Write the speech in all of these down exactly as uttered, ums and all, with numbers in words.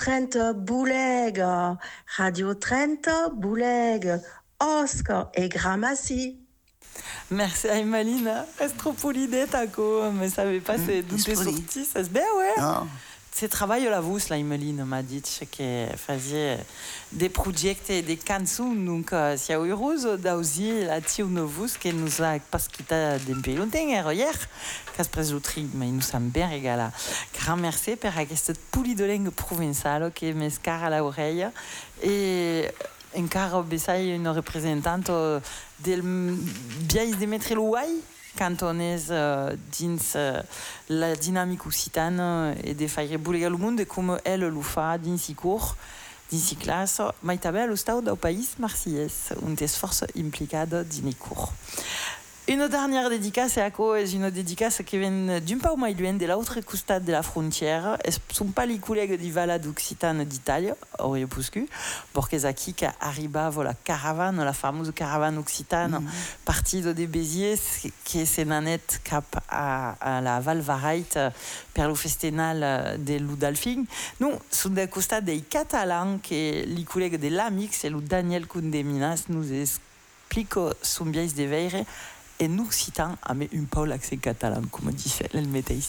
Trento Bouleg, Radio Trento Bouleg, Oscar et Gramassi. Merci à Emalina. Estropolide, taco. Mais ça savais pas, c'est d'où t'es sorti. Ça se bien, ouais. Non. C'est travail la vous, la Emeline m'a dit qu'elle faisait des projets et des chansons. Donc, si vous heureuse d'aujourd'hui, la tia une vous qui nous a pas quitté d'un peu longtemps hier, qu'à ce présentri, mais nous sommes bien régalés. Grand merci pour cette poulie de langue provençale qui m'escarre à l'oreille et encore une représentante del biais de Maître Louaille. Quand on est euh, dans euh, la dynamique occitane et de faire bouger le monde comme elle le fait dans ses cours, dans ses classes, mais aussi au stade du pays marseillais, un esforce impliqué dans les cours. Une dernière dédicace à quoi est une dédicace qui vient d'un peu moins loin de l'autre côté de la frontière. Ce ne sont pas les collègues du Valade Occitane d'Italie, Orio Puscu, parce que arriva la caravane, la fameuse caravane occitane, mm -hmm. partie de Béziers, qui est nanette cap à, à la Valvareit per le festival de l'Udalfing. Nous, sommes des côté des Catalans, que les collègues de l'Amix et le Daniel Cundeminas nous expliquent son biais de veille. Et nous citons un peu l'accent catalan, com dice el mateix.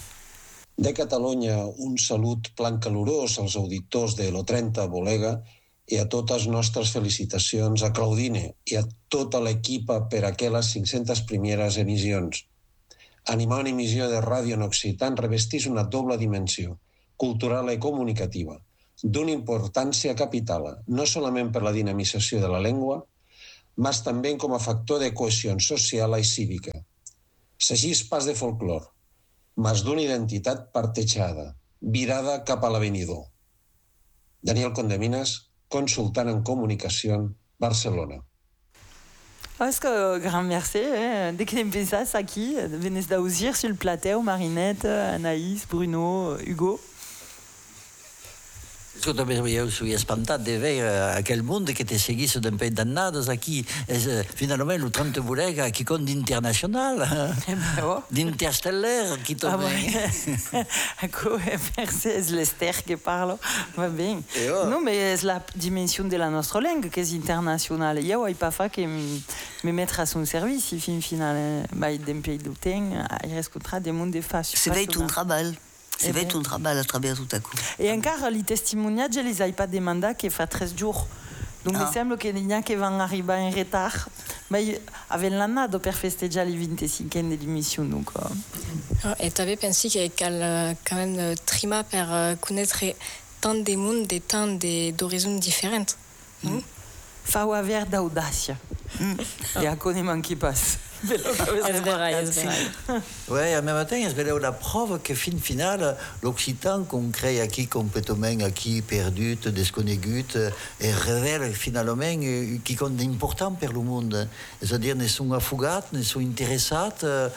De Catalunya, un salut plan calorós als auditors de l'O trenta Bolega i a totes nostres felicitacions a Claudine i a tota l'equipa per aquelles cinc-centes primeres emissions. Animar una emissió de ràdio en occitan revestís una doble dimensió, cultural i comunicativa, d'una importància capital, no solament per la dinamització de la llengua, mas també com a factor de cohesió social i cívica. S'agís pas de folclor, mas d'una identitat partejada, virada cap a l'avenidor. Daniel Condeminas, consultant en comunicació, Barcelona. Est-ce que grand merci, hein? Dès que tu me ça, ça qui venez d'ausir sur le plateau, Marinette, Anaïs, Bruno, Hugo. Jo també suis espantat de veure aquell món que te seguís d'un país d'annades aquí. És finalment el trenta Bolega qui compte d'international, d'interstellaire qui tombe. Ecco, merci, és l'Ester que parlo. Va bien. Non, mais és la dimension de la nostra langue que és internationale. Jo ho he pas fait que me mettre à son service, i fin final, d'un pays d'Outeng, il rescontera des mondes de face. C'est vrai, tout un travail. C'est vrai, tout un travail à travers tout à coup. Et encore, les témoignages, je les ai pas demandé qu'il fait treize jours. Donc, ah. il semble qu'il y a qui vont arriver en retard. Mais avec l'année, de faire festejar les vingt-cinq ans de l'émission. Donc, euh... Et tu avais pensé qu'il y avait quand même trima pour connaître tant de mondes, des temps d'horizons différentes. Mm. Faut avoir d'audace. Mm. Et à connaître qui passe. Es verrà, es verrà. Oui, en même temps, es verrà la preuve que, fin final, l'Occitan qu'on crée aquí complètement aquí perdut, desconegut, et révèle finalement qui compte important pour le monde. C'est-à-dire, ne sont affugats, ne sont intéressats,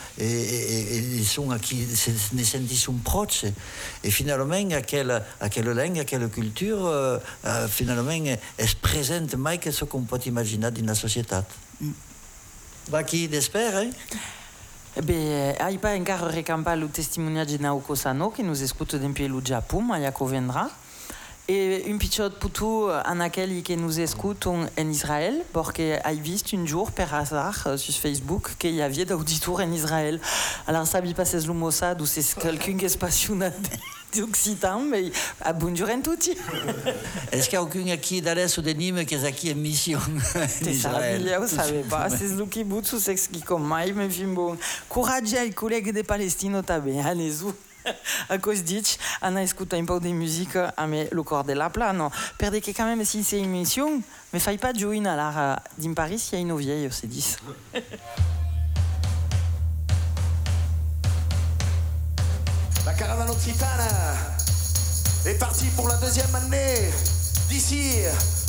et ils sont aquí, ne sentissent proches. Et finalement, à quelle, à quelle langue, à quelle culture, euh, finalement, est présente mai que ce qu'on peut imaginer dans la société. Mm. Va qui d'espère, hein? Eh bien, il n'y a pas encore recampé le témoignage de Naoko Sano qui nous écoute depuis le Japon, Mayako vendra. Et une petite poutou en laquelle qui nous écoute en Israël, parce que j'ai vu un jour par hasard sur Facebook qu'il y avait des auditeurs en Israël. Alors, ça ne pas c'est le Mossad ou c'est quelqu'un qui est passionné d'Occitan, mais à bonjour en tutti. Est-ce qu'il y a quelqu'un qui d'Alès ou de Nîmes qui est ici en mission en Israël? Je ne savais pas. C'est ce qui bout tout ce qui comme moi, mais bon. Courage aux collègues de Palestine, t'avez, allez-y. A cause dit, on a écouté un peu de musique, mais le corps de la plane. Perdez que quand même si c'est une émission, mais faille pas de jouer à l'art d'Im Paris, il y a une vieille, c'est dix. La caravane occitane est partie pour la deuxième année d'ici